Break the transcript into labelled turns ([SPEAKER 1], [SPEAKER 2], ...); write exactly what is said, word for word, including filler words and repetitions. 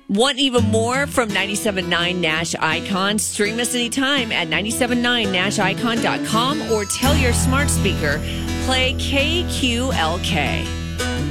[SPEAKER 1] Want even more from ninety-seven point nine Nash Icon? Stream us anytime at nine seven nine nash icon dot com or tell your smart speaker, play K Q L K.